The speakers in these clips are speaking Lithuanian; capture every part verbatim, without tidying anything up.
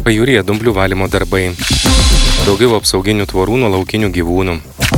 Pajūryje dumblių valymo darbai. Daugiau apsauginių tvorų nuo laukinių gyvūnų.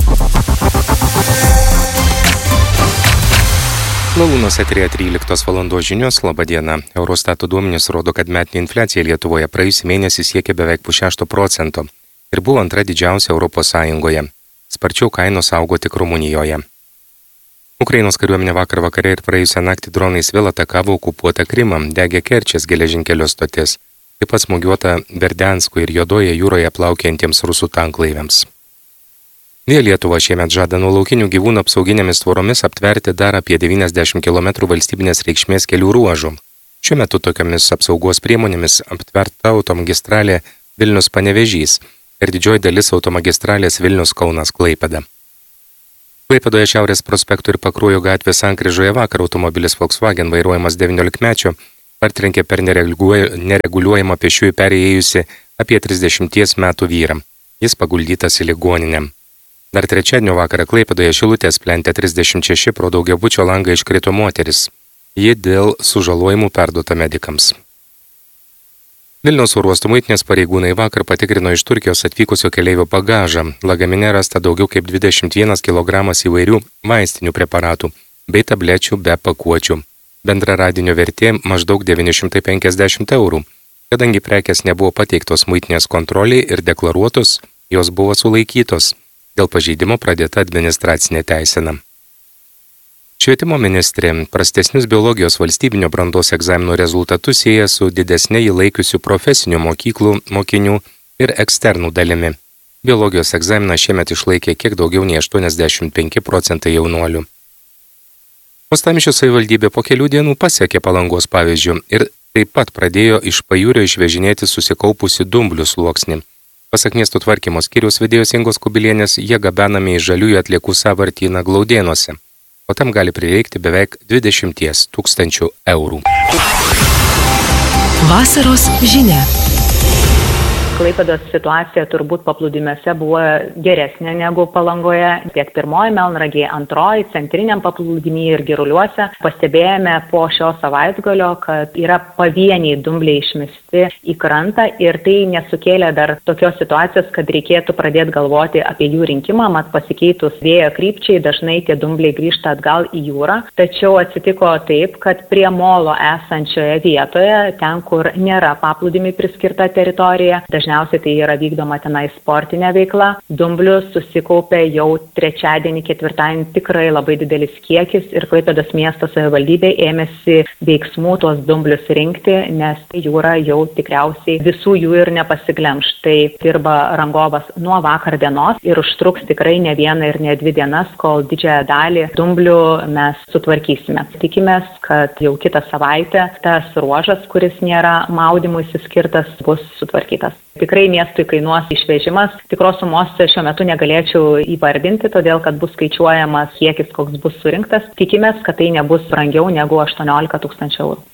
Lalūnos eteryje tryliktos valandos žinios. Labą dieną. Eurostato duomenys rodo, kad metinė infliacija Lietuvoje praėjusį mėnesį siekė beveik pusšešto procento ir buvo antra didžiausia Europos Sąjungoje. Sparčiau kainos augo tik Rumunijoje. Ukrainos kariuomenė vakar vakare ir praėjusią naktį dronais vėl atakavo okupuotą Krymą, degė Kerčės geležinkelio stotis, taip pat smūgiuota Berdiansko ir Juodoje jūroje plaukiantiems rusų tanklaiviams. Vėl Lietuva šiemet žada nuo laukinių gyvūnų apsauginėmis tvoromis aptverti dar apie devyniasdešimt kilometrų valstybinės reikšmės kelių ruožų. Šiuo metu tokiamis apsaugos priemonėmis aptverta automagistralė Vilnius-Panevėžys ir didžioji dalis automagistralės Vilnius-Kaunas-Klaipėda. Klaipėdoje Šiaurės prospektų ir Pakruojo gatvės sankryžoje vakar automobilis Volkswagen vairuojamas devyniolikmečio partrenkė per nereguliuojamą pėsčiųjų perėjusi apie trisdešimties metų vyrą. Jis paguldytas į ligoninę. Dar trečiadienio vakarą Klaipėdoje Šilutės plente trisdešimt šeši pro daugiabučio langą iškrito moteris. Ji dėl sužalojimų perduota medikams. Vilniaus oro uosto muitinės pareigūnai vakar patikrino iš Turkijos atvykusio keleivio bagažą. Lagamine rasta daugiau kaip dvidešimt vienas kilogramas įvairių vaistinių preparatų bei tablečių be pakuočių. Bendra radinio vertė maždaug devyni šimtai penkiasdešimt eurų. Kadangi prekės nebuvo pateiktos muitinės kontroliai ir deklaruotos, jos buvo sulaikytos. Dėl pažeidimo pradėta administracinė teisena. Švietimo ministrė prastesnius biologijos valstybinio brandos egzaminų rezultatus sieja su didesnė įlaikiusių profesinių mokyklų mokinių ir eksternų dalimi. Biologijos egzaminą šiemet išlaikė kiek daugiau nei aštuoniasdešimt penki procentai jaunuolių. Uostamiesčio savivaldybė po kelių dienų pasiekė Palangos pavyzdžių ir taip pat pradėjo iš pajūrio išvežinėti susikaupusi dumblių sluoksnį. Pasak miesto tvarkymo skyriaus vedėjos Ingos Kubilienės, jie gabenami į žaliųjų atliekų sąvartyną Glaudėnuose, o tam gali prireikti beveik dvidešimt tūkstančių eurų. Vasaros žinia. Klaipėdos situacija turbūt paplūdimiuose buvo geresnė negu Palangoje. Tiek pirmoji Melnragėje, antroji, centriniam paplūdimy ir Giruliuose. Pastebėjome po šio savaitgalio, kad yra pavieniai dumbliai išmesti į krantą ir tai nesukėlė dar tokios situacijos, kad reikėtų pradėti galvoti apie jų rinkimą, mat pasikeitus vėjo krypčiai dažnai tie dumbliai grįžta atgal į jūrą. Tačiau atsitiko taip, kad prie molo esančioje vietoje, ten kur nėra paplūdimiui priskirta teritorija, dažniausiai tai yra vykdoma tenai sportinė veikla. Dumblių susikaupė jau trečiadienį, ketvirtadienį tikrai labai didelis kiekis ir Klaipėdos miesto savivaldybė ėmėsi veiksmų tuos dumblius rinkti, nes jūra jau tikriausiai visų jų ir nepasiglemš. Tai dirba rangovas nuo vakar dienos ir užtruks tikrai ne vieną ir ne dvi dienas, kol didžiąją dalį dumblių mes sutvarkysime. Tikimės, kad jau kitą savaitę tas ruožas, kuris nėra maudymuisi skirtas, bus sutvarkytas. Tikrai miestui kainuos išvežimas. Tikros sumos šiuo metu negalėčiau įvardinti, todėl kad bus skaičiuojamas kiekis, koks bus surinktas. Tikimės, kad tai nebus brangiau negu aštuoniolika tūkstančių eurų.